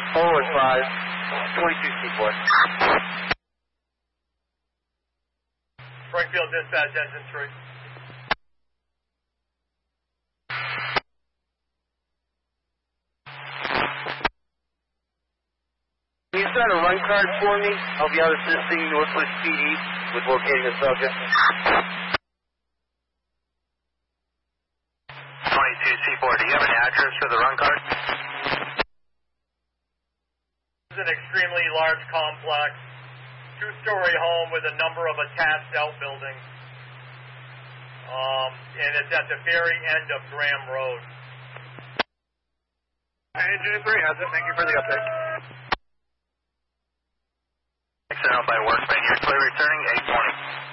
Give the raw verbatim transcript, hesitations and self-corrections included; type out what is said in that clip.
Forward five, twenty-two Seaport. Springfield dispatch, engine three. Can you start a run card for me? I'll be out assisting Northwest P D with locating a subject. twenty-two Seaport, do you have an address for the run card? This is an extremely large complex, two-story home with a number of attached outbuildings. Um, and it's at the very end of Graham Road. Engine three has it. Thank you for the update. Accidental by workman, you're clear returning eight twenty.